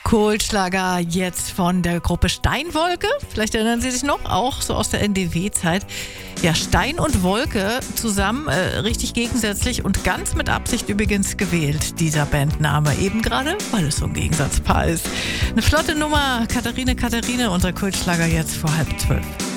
Kultschlager jetzt von der Gruppe Steinwolke. Vielleicht erinnern Sie sich noch, auch so aus der NDW-Zeit. Ja, Stein und Wolke zusammen, richtig gegensätzlich und ganz mit Absicht übrigens gewählt, dieser Bandname. Eben gerade, weil es so ein Gegensatzpaar ist. Eine flotte Nummer, Katharine, unser Kultschlager jetzt vor 11:30.